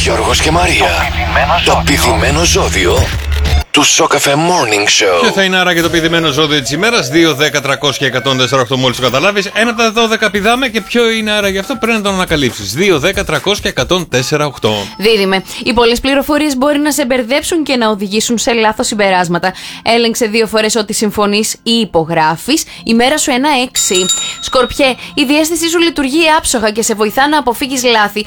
Γιώργος και Μαρία. Το πηδημένο ζώδιο του Σοκαφέ Morning Show. Ποιο θα είναι άραγε το πηδημένο ζώδιο της ημέρας? 2, 10, 300 και 148 μόλις το καταλάβεις. Ένα από τα 12 πηδάμε και ποιο είναι άραγε αυτό πρέπει να το ανακαλύψεις. 2, 10, 300 και 148. Δίδυμε. Οι πολλές πληροφορίες μπορεί να σε μπερδέψουν και να οδηγήσουν σε λάθος συμπεράσματα. Έλεγξε 2 φορές ότι συμφωνείς ή υπογράφεις. Η μέρα σου 1-6. Σκορπιέ, η διαίσθησή σου λειτουργεί άψογα και σε βοηθά να αποφύγεις λάθη.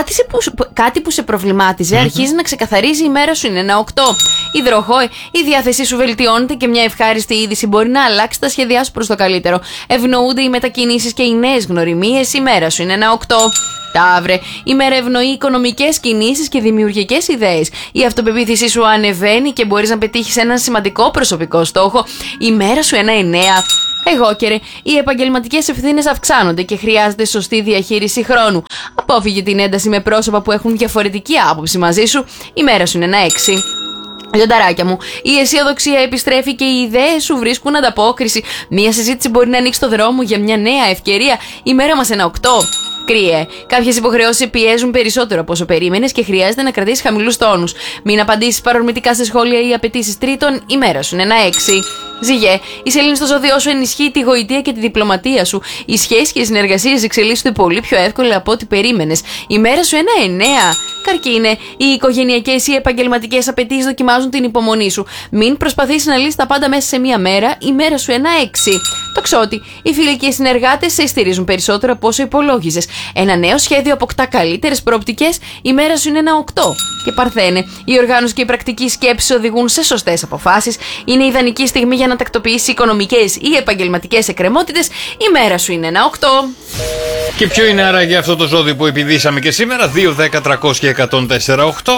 Κάτι που σε προβλημάτιζε αρχίζει να ξεκαθαρίζει, η μέρα σου είναι 1-8. Υδροχόε, η διάθεσή σου βελτιώνεται και μια ευχάριστη είδηση μπορεί να αλλάξει τα σχέδιά σου προς το καλύτερο. Ευνοούνται οι μετακινήσεις και οι νέες γνωριμίες, η μέρα σου είναι 1-8. Ταύρε, η μέρα ευνοεί οικονομικές κινήσεις και δημιουργικές ιδέες. Η αυτοπεποίθησή σου ανεβαίνει και μπορείς να πετύχεις έναν σημαντικό προσωπικό στόχο. Η μέρα σου 1-9. Αιγόκερε, οι επαγγελματικές ευθύνες αυξάνονται και χρειάζεται σωστή διαχείριση χρόνου. Απόφυγε την ένταση με πρόσωπα που έχουν διαφορετική άποψη μαζί σου. Η μέρα σου είναι 1-6. Λιονταράκια μου, η αισιοδοξία επιστρέφει και οι ιδέες σου βρίσκουν ανταπόκριση. Μία συζήτηση μπορεί να ανοίξει το δρόμο για μια νέα ευκαιρία. Η μέρα μας 1-8. Κρύε, κάποιες υποχρεώσεις πιέζουν περισσότερο από όσο περίμενες και χρειάζεται να κρατήσεις χαμηλούς τόνους. Μην απαντήσεις παρορμητικά σε σχόλια ή απαιτήσεις τρίτων, η μέρα σου είναι 1-6. Ζυγέ, η σελήνη στο ζώδιό σου ενισχύει τη γοητεία και τη διπλωματία σου. Οι σχέσεις και οι συνεργασίες εξελίσσονται πολύ πιο εύκολα από ό,τι περίμενες. Η μέρα σου 1-9. Καρκίνε, οι οικογενειακές ή επαγγελματικές απαιτήσεις δοκιμάζουν την υπομονή σου. Μην προσπαθήσεις να λύσεις τα πάντα μέσα σε μία μέρα. Η μέρα σου 1-6. Τοξότη, οι φίλοι και οι συνεργάτες σε στηρίζουν περισσότερο από όσο υπολόγιζες. Ένα νέο σχέδιο αποκτά καλύτερες προοπτικές. Η μέρα σου είναι 1-8. Και Παρθένε, η οργάνωση και η πρακτική σκέψη οδηγούν σε σωστές αποφάσεις. Είναι ιδανική στιγμή για να τακτοποιήσεις οικονομικές ή επαγγελματικές εκκρεμότητες. Η μέρα σου είναι 1-8. Και ποιο είναι άραγε αυτό το ζώδιο που επιδίσαμε και σήμερα? 2, 10, 300 και 148.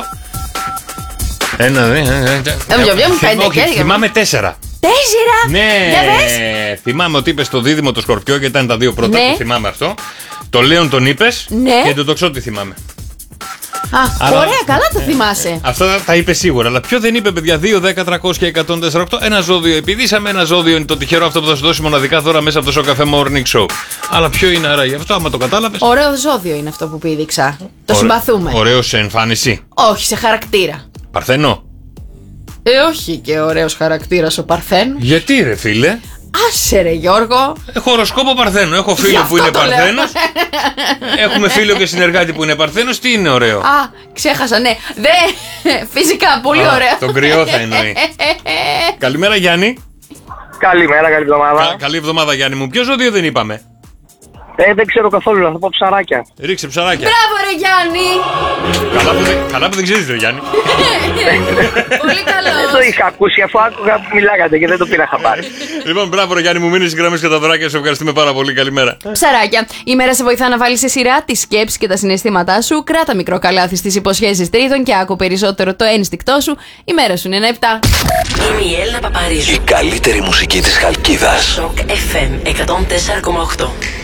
Θυμάμαι 4. 4! Ναι, θυμάμαι ότι είπες το δίδυμο το Σκορπιό και ήταν τα δύο πρώτα που θυμάμαι αυτό. Το Λέον τον είπες και το Τοξότη θυμάμαι. Ωραία, καλά το θυμάσαι. Αυτά τα είπε σίγουρα. Αλλά ποιο δεν είπε, παιδιά? 2, 10, 300 και 148. Ένα ζώδιο επιδίσαμε. Ένα ζώδιο είναι το τυχερό αυτό που θα σου δώσει μοναδικά δώρα μέσα από το Σοκαφέ Morning Show. Αλλά ποιο είναι άραγε αυτό, άμα το κατάλαβες? Ωραίο ζώδιο είναι αυτό που πήδηξα. Το συμπαθούμε. Ωραίο σε εμφάνιση. Όχι, σε χαρακτήρα. Παρθένο. Όχι και ωραίος χαρακτήρας ο Παρθένος. Γιατί ρε φίλε? Άσε ρε Γιώργο. Έχω οροσκόπο Παρθένο. Έχω φίλο που είναι Παρθένος. Έχουμε φίλο και συνεργάτη που είναι Παρθένος. Τι είναι ωραίο? Ξέχασα, ναι. Φυσικά, πολύ ωραίο. Τον κρυό θα εννοεί. Καλημέρα Γιάννη. Καλημέρα, καλή εβδομάδα. Καλή εβδομάδα Γιάννη μου. Ποιο ζώδιο δεν είπαμε? Δεν ξέρω καθόλου, να θα πω ψαράκια. Ρίξε ψαράκια. Μπράβο ρε Γιάννη. Καλά που δεν ξέρεις ρε Γιάννη. Πολύ καλό. Δεν το είχα ακούσει αφού άκουγα που μιλάγατε και δεν το πήρα χαμπάρι. Λοιπόν, μπράβο ρε Γιάννη μου, μείνεις στις γραμμές και τα δωράκια σου. Ευχαριστούμε πάρα πολύ. Καλημέρα. Ψαράκια, η μέρα σε βοηθά να βάλεις σε σειρά τις σκέψεις και τα συναισθήματά σου. Κράτα μικρό καλάθι στις υποσχέσεις τρίτων και άκου περισσότερο το ένστικτό σου. Η μέρα σου είναι 1-7. Είναι η Έλληνα Παπαρίζου. Η καλύτερη μουσική της Χαλκίδας. Σοκ FM 104,8.